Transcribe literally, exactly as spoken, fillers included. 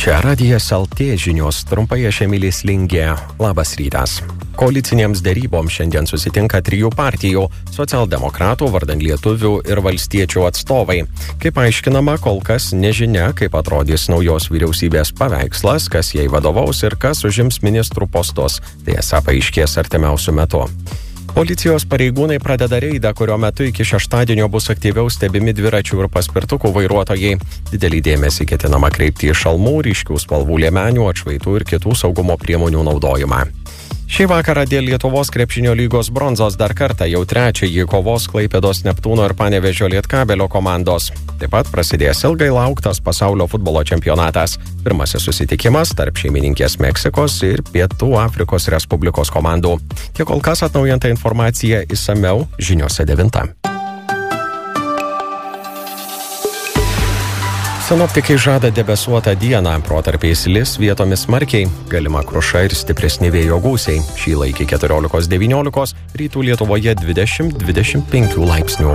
Čia Radijas L T žinios, trumpai aš Emilis Lingė. Labas rytas. Koalicinėms deryboms šiandien susitinka trijų partijų – socialdemokratų, vardan lietuvių ir valstiečių atstovai. Kaip aiškinama, kol kas nežinia, kaip atrodys naujos vyriausybės paveikslas, kas jai vadovaus ir kas užims ministrų postus. Tai esą paaiškės artimiausiu metu. Policijos pareigūnai pradeda reidą, kurio metu iki šeštadienio bus aktyviau stebimi dviračių ir paspirtukų vairuotojai. Didelį dėmesį ketinama kreipti į šalmų, ryškių spalvų liemenių, atšvaitų ir kitų saugumo priemonių naudojimą. Šį vakarą dėl Lietuvos krepšinio lygos bronzos dar kartą jau trečiąjį kovos Klaipėdos Neptūno ir Panevėžio Lietkabelio komandos. Taip pat prasidės ilgai lauktas pasaulio futbolo čempionatas. Pirmasis susitikimas tarp šeimininkės Meksikos ir Pietų Afrikos Respublikos komandų. Tiek kol kas atnaujinta informacija išsamiau žiniose devintą. Sinoptikai žada debesuotą dieną, protarpiais lis, vietomis smarkiai, galima kruša ir stipresni vėjo gūsiai. Šį laikį keturiolikos devyniolikos, rytų Lietuvoje dvidešimt dvidešimt penki laipsnių.